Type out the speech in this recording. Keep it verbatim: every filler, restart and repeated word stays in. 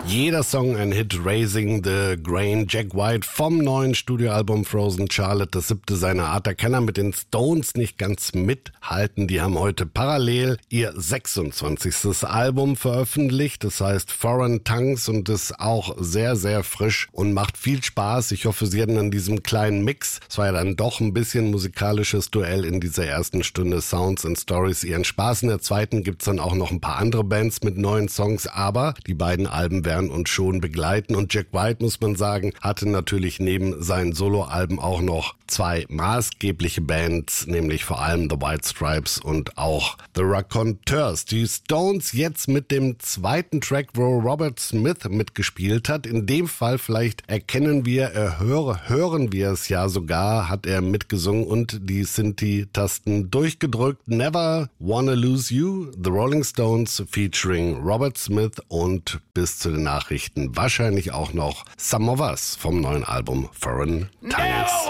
Jeder Song ein Hit, Raising the Grain, Jack White vom neuen Studioalbum Frozen Charlotte, das siebte seiner Art. Da kann er mit den Stones nicht ganz mithalten. Die haben heute parallel ihr sechsundzwanzigstes Album veröffentlicht, das heißt Foreign Tongues, und ist auch sehr, sehr frisch und macht viel Spaß. Ich hoffe, Sie hatten an diesem kleinen Mix, es war ja dann doch ein bisschen musikalisches Duell in dieser ersten Stunde, Sounds and Stories, ihren Spaß. In der zweiten gibt's dann auch noch ein paar andere Bands mit neuen Songs, aber die beiden Alben werden uns schon begleiten. Und Jack White, muss man sagen, hatte natürlich neben seinen Soloalben auch noch zwei maßgebliche Bands, nämlich vor allem The White Stripes und auch The Raconteurs. Die Stones jetzt mit dem zweiten Track, wo Robert Smith mitgespielt hat. In dem Fall vielleicht erkennen wir, äh, höre, hören wir es ja sogar, hat er mitgesungen und die Synthi-Tasten durchgedrückt. Never Wanna Lose You, The Rolling Stones featuring Robert Smith, und bis zu den Nachrichten wahrscheinlich auch noch Some of Us vom neuen Album Foreign Tongues.